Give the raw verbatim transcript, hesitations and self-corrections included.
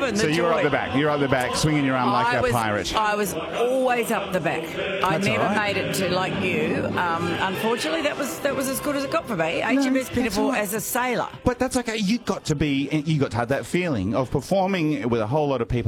given. The So you're joy. up the back. You're up the back, swinging your arm like I a was, pirate. I was always up the back. I That's never all right. made it to like you. Um, unfortunately, that was that was as good as it got for me. H M S that's Pinafore all right. as a sailor. But that's okay. You got to be. You got to have that feeling of performing with a whole lot of people